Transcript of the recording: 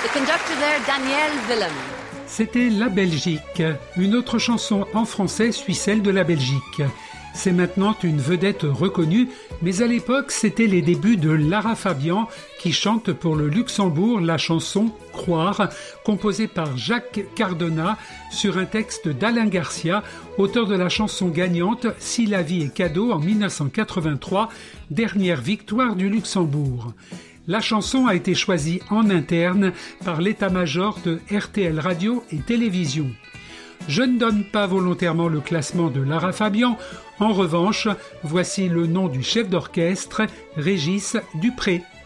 The conductor there, Daniel Willem. C'était La Belgique. Une autre chanson en français suit celle de la Belgique. C'est maintenant une vedette reconnue, mais à l'époque, c'était les débuts de Lara Fabian qui chante pour le Luxembourg la chanson « Croire », composée par Jacques Cardona sur un texte d'Alain Garcia, auteur de la chanson gagnante « Si la vie est cadeau » en 1983, dernière victoire du Luxembourg. La chanson a été choisie en interne par l'état-major de RTL Radio et Télévision. Je ne donne pas volontairement le classement de Lara Fabian. En revanche, voici le nom du chef d'orchestre, Régis Dupré.